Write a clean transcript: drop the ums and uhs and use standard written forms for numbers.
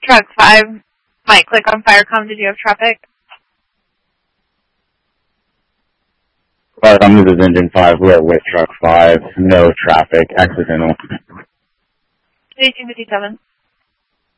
Truck 5, might click on Firecom. Did you have traffic? Firecom, this is Engine 5. We are with Truck 5. No traffic. Accidental. 1857.